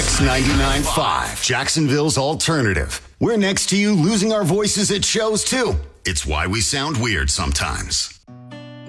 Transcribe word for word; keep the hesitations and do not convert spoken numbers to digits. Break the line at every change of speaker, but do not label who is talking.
X ninety-nine point five, Jacksonville's alternative. We're next to you losing our voices at shows too. It's why we sound weird sometimes.